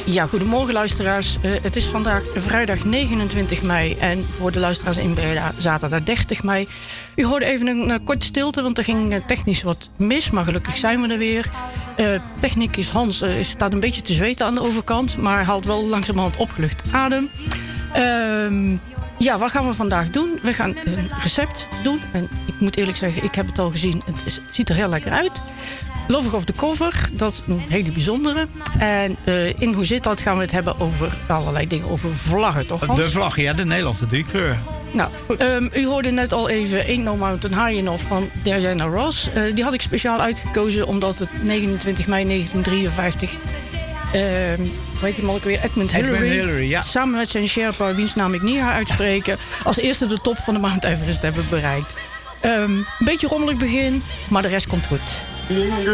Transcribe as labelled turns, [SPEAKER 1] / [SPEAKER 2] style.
[SPEAKER 1] Ja, goedemorgen luisteraars. Het is vandaag vrijdag 29 mei en voor de luisteraars in Breda zaterdag 30 mei. U hoorde even een korte stilte, want er ging technisch wat mis, maar gelukkig zijn we er weer. Technicus Hans staat een beetje te zweten aan de overkant, maar haalt wel langzamerhand opgelucht adem. Ja, wat gaan we vandaag doen? We gaan een recept doen. En ik moet eerlijk zeggen, ik heb het al gezien. Het ziet er heel lekker uit. Lovig of the Cover, dat is een hele bijzondere. En in Hoe Zit Dat gaan we het hebben over allerlei dingen. Over vlaggen, toch Hans?
[SPEAKER 2] De vlag, ja, de Nederlandse driekleur.
[SPEAKER 1] Nou, u hoorde net al even Ain't No Mountain High Enough van Diana Ross. Die had ik speciaal uitgekozen omdat het 29 mei 1953... hoe heet die man ook weer? Edmund Hillary,
[SPEAKER 2] ja.
[SPEAKER 1] Samen met zijn Sherpa, wiens naam ik niet ga uitspreken, als eerste de top van de Mount Everest hebben bereikt. Een beetje rommelig begin, maar de rest komt goed.